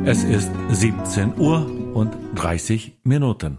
Es ist 17 Uhr und 30 Minuten.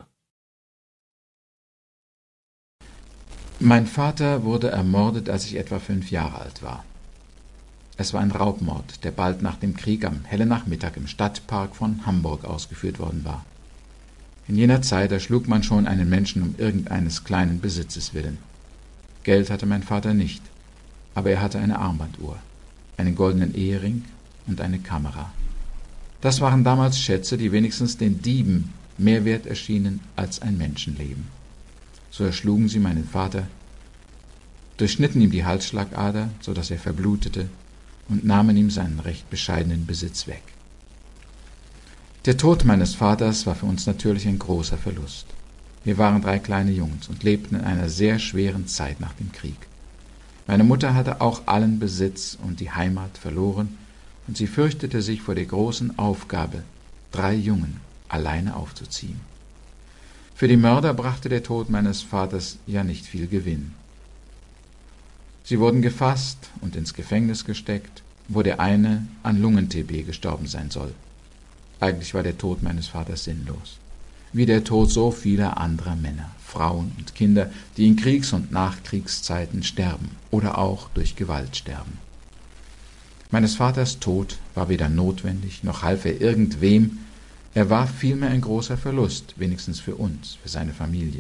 Mein Vater wurde ermordet, als ich etwa 5 Jahre alt war. Es war ein Raubmord, der bald nach dem Krieg am hellen Nachmittag im Stadtpark von Hamburg ausgeführt worden war. In jener Zeit erschlug man schon einen Menschen um irgendeines kleinen Besitzes willen. Geld hatte mein Vater nicht, aber er hatte eine Armbanduhr, einen goldenen Ehering und eine Kamera. Das waren damals Schätze, die wenigstens den Dieben mehr wert erschienen als ein Menschenleben. So erschlugen sie meinen Vater, durchschnitten ihm die Halsschlagader, so dass er verblutete, und nahmen ihm seinen recht bescheidenen Besitz weg. Der Tod meines Vaters war für uns natürlich ein großer Verlust. Wir waren 3 kleine Jungs und lebten in einer sehr schweren Zeit nach dem Krieg. Meine Mutter hatte auch allen Besitz und die Heimat verloren, und sie fürchtete sich vor der großen Aufgabe, 3 Jungen alleine aufzuziehen. Für die Mörder brachte der Tod meines Vaters ja nicht viel Gewinn. Sie wurden gefasst und ins Gefängnis gesteckt, wo der eine an Lungen-TB gestorben sein soll. Eigentlich war der Tod meines Vaters sinnlos, wie der Tod so vieler anderer Männer, Frauen und Kinder, die in Kriegs- und Nachkriegszeiten sterben oder auch durch Gewalt sterben. Meines Vaters Tod war weder notwendig, noch half er irgendwem, er war vielmehr ein großer Verlust, wenigstens für uns, für seine Familie.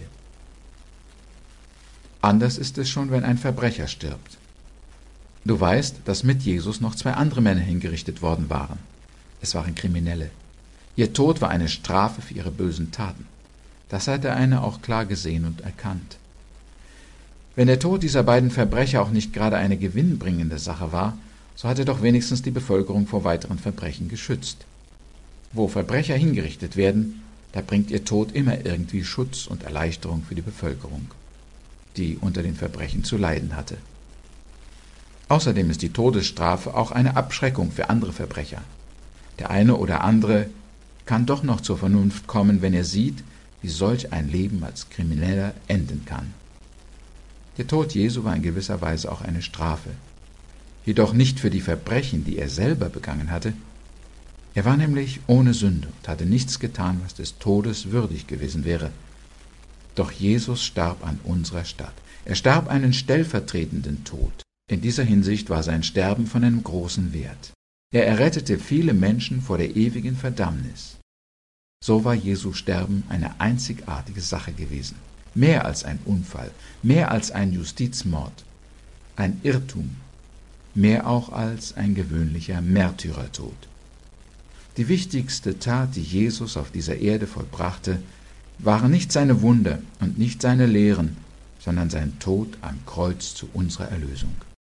Anders ist es schon, wenn ein Verbrecher stirbt. Du weißt, dass mit Jesus noch 2 andere Männer hingerichtet worden waren. Es waren Kriminelle. Ihr Tod war eine Strafe für ihre bösen Taten. Das hat der eine auch klar gesehen und erkannt. Wenn der Tod dieser beiden Verbrecher auch nicht gerade eine gewinnbringende Sache war, so hat er doch wenigstens die Bevölkerung vor weiteren Verbrechen geschützt. Wo Verbrecher hingerichtet werden, da bringt ihr Tod immer irgendwie Schutz und Erleichterung für die Bevölkerung, die unter den Verbrechen zu leiden hatte. Außerdem ist die Todesstrafe auch eine Abschreckung für andere Verbrecher. Der eine oder andere kann doch noch zur Vernunft kommen, wenn er sieht, wie solch ein Leben als Krimineller enden kann. Der Tod Jesu war in gewisser Weise auch eine Strafe. Jedoch nicht für die Verbrechen, die er selber begangen hatte. Er war nämlich ohne Sünde und hatte nichts getan, was des Todes würdig gewesen wäre. Doch Jesus starb an unserer statt. Er starb einen stellvertretenden Tod. In dieser Hinsicht war sein Sterben von einem großen Wert. Er errettete viele Menschen vor der ewigen Verdammnis. So war Jesu Sterben eine einzigartige Sache gewesen. Mehr als ein Unfall, mehr als ein Justizmord, ein Irrtum, mehr auch als ein gewöhnlicher Märtyrertod. Die wichtigste Tat, die Jesus auf dieser Erde vollbrachte, waren nicht seine Wunder und nicht seine Lehren, sondern sein Tod am Kreuz zu unserer Erlösung.